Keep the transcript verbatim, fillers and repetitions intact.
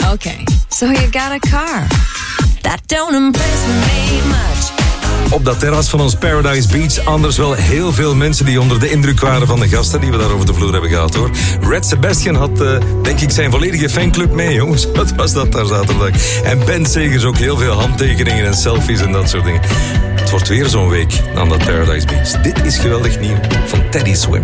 Okay, so you got a car. That don't impress me much. Op dat terras van ons Paradise Beach anders wel heel veel mensen die onder de indruk waren van de gasten die we daar over de vloer hebben gehad, hoor. Red Sebastian had, uh, denk ik, zijn volledige fanclub mee, jongens. Wat was dat daar zaterdag? En Ben Segers ook heel veel handtekeningen en selfies en dat soort dingen. Het wordt weer zo'n week aan dat Paradise Beach. Dit is geweldig nieuw van Teddy Swims.